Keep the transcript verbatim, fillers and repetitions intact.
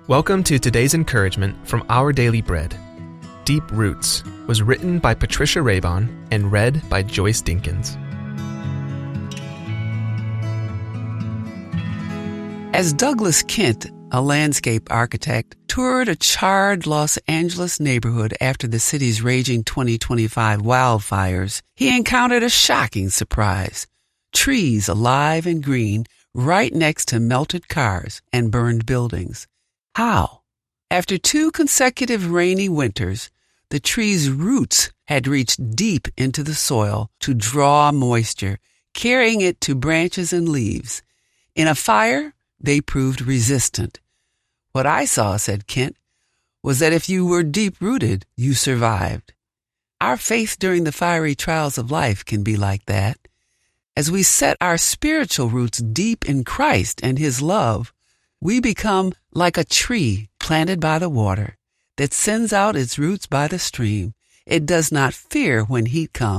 Welcome to today's encouragement from Our Daily Bread. Deep Roots was written by Patricia Raybon and read by Joyce Dinkins. As Douglas Kent, a landscape architect, toured a charred Los Angeles neighborhood after the city's raging twenty twenty-five wildfires, he encountered a shocking surprise. Trees alive and green right next to melted cars and burned buildings. How? After two consecutive rainy winters, the tree's roots had reached deep into the soil to draw moisture, carrying it to branches and leaves. In a fire, they proved resistant. What I saw, said Kent, was that if you were deep-rooted, you survived. Our faith during the fiery trials of life can be like that. As we set our spiritual roots deep in Christ and His love, we become like a tree planted by the water that sends out its roots by the stream. It does not fear when heat comes.